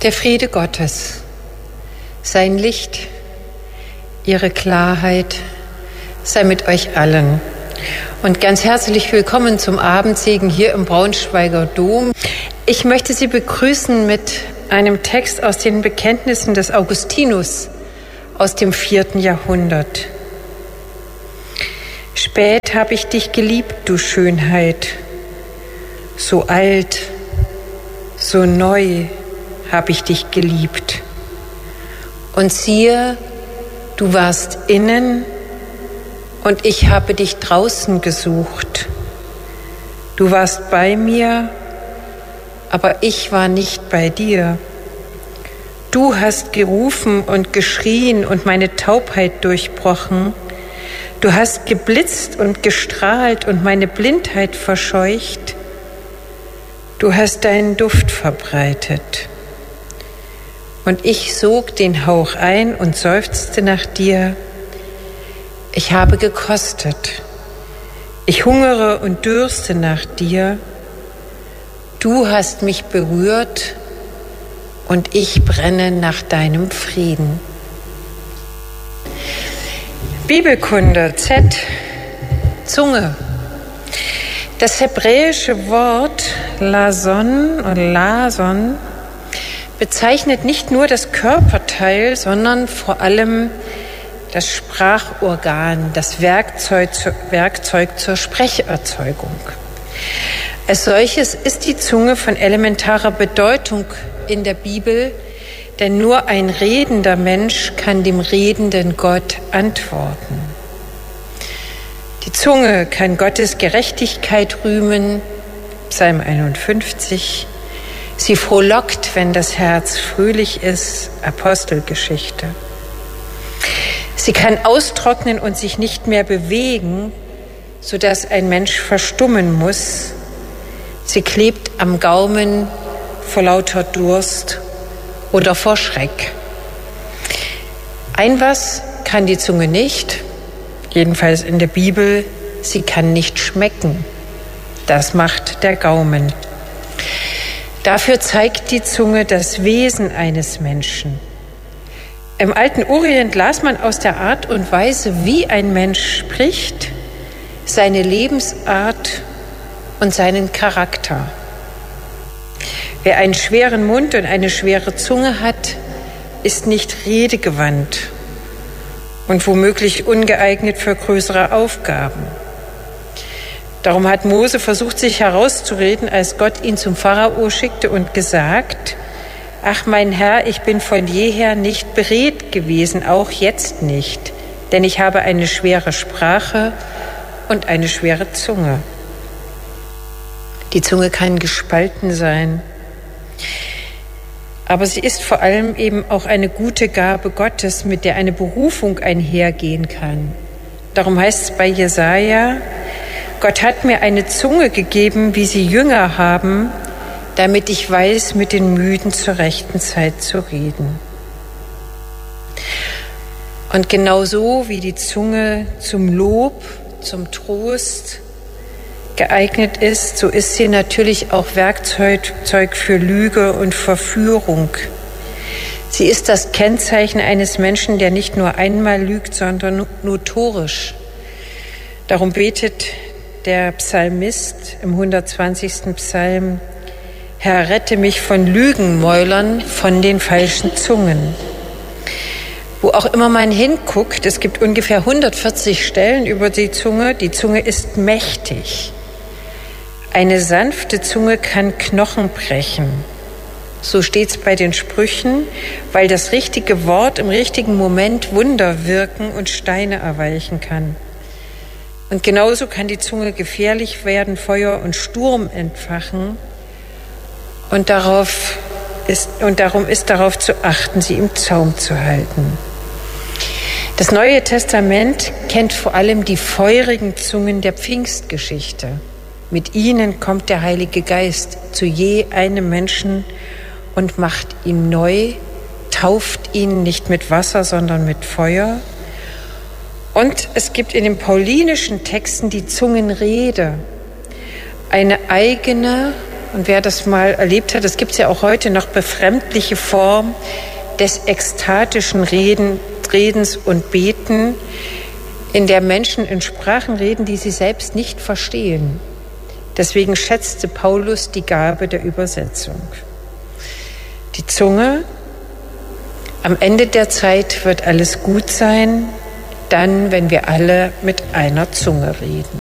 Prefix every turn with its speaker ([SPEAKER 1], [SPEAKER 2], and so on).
[SPEAKER 1] Der Friede Gottes, sein Licht, ihre Klarheit sei mit euch allen. Und ganz herzlich willkommen zum Abendsegen hier im Braunschweiger Dom. Ich möchte Sie begrüßen mit einem Text aus den Bekenntnissen des Augustinus aus dem 4. Jahrhundert. Spät habe ich dich geliebt, du Schönheit, so alt, so neu habe ich dich geliebt. Und siehe, du warst innen und ich habe dich draußen gesucht. Du warst bei mir, aber ich war nicht bei dir. Du hast gerufen und geschrien und meine Taubheit durchbrochen. Du hast geblitzt und gestrahlt und meine Blindheit verscheucht. Du hast deinen Duft verbreitet. Und ich sog den Hauch ein und seufzte nach dir. Ich habe gekostet. Ich hungere und dürste nach dir. Du hast mich berührt und ich brenne nach deinem Frieden. Bibelkunde Z, Zunge. Das hebräische Wort Lason oder Lason bezeichnet nicht nur das Körperteil, sondern vor allem das Sprachorgan, das Werkzeug zur Sprecherzeugung. Als solches ist die Zunge von elementarer Bedeutung in der Bibel, denn nur ein redender Mensch kann dem redenden Gott antworten. Die Zunge kann Gottes Gerechtigkeit rühmen, Psalm 51. Sie frohlockt, wenn das Herz fröhlich ist, Apostelgeschichte. Sie kann austrocknen und sich nicht mehr bewegen, sodass ein Mensch verstummen muss. Sie klebt am Gaumen vor lauter Durst oder vor Schreck. Ein was kann die Zunge nicht, jedenfalls in der Bibel, sie kann nicht schmecken. Das macht der Gaumen. Dafür zeigt die Zunge das Wesen eines Menschen. Im alten Orient las man aus der Art und Weise, wie ein Mensch spricht, seine Lebensart und seinen Charakter. Wer einen schweren Mund und eine schwere Zunge hat, ist nicht redegewandt und womöglich ungeeignet für größere Aufgaben. Darum hat Mose versucht, sich herauszureden, als Gott ihn zum Pharao schickte und gesagt: Ach, mein Herr, ich bin von jeher nicht beredt gewesen, auch jetzt nicht, denn ich habe eine schwere Sprache und eine schwere Zunge. Die Zunge kann gespalten sein, aber sie ist vor allem eben auch eine gute Gabe Gottes, mit der eine Berufung einhergehen kann. Darum heißt es bei Jesaja: Gott hat mir eine Zunge gegeben, wie sie Jünger haben, damit ich weiß, mit den Müden zur rechten Zeit zu reden. Und genauso wie die Zunge zum Lob, zum Trost geeignet ist, so ist sie natürlich auch Werkzeug für Lüge und Verführung. Sie ist das Kennzeichen eines Menschen, der nicht nur einmal lügt, sondern notorisch. Darum betet der Psalmist im 120. Psalm: Herr, rette mich von Lügenmäulern, von den falschen Zungen. Wo auch immer man hinguckt, es gibt ungefähr 140 Stellen über die Zunge. Die Zunge ist mächtig. Eine sanfte Zunge kann Knochen brechen. So steht's bei den Sprüchen, weil das richtige Wort im richtigen Moment Wunder wirken und Steine erweichen kann. Und genauso kann die Zunge gefährlich werden, Feuer und Sturm entfachen. Und darum ist darauf zu achten, sie im Zaum zu halten. Das Neue Testament kennt vor allem die feurigen Zungen der Pfingstgeschichte. Mit ihnen kommt der Heilige Geist zu je einem Menschen und macht ihn neu, tauft ihn nicht mit Wasser, sondern mit Feuer. Und es gibt in den paulinischen Texten die Zungenrede, eine eigene und wer das mal erlebt hat, es gibt ja auch heute noch befremdliche Form des ekstatischen Redens und Beten, in der Menschen in Sprachen reden, die sie selbst nicht verstehen. Deswegen schätzte Paulus die Gabe der Übersetzung. Die Zunge, am Ende der Zeit wird alles gut sein, dann, wenn wir alle mit einer Zunge reden.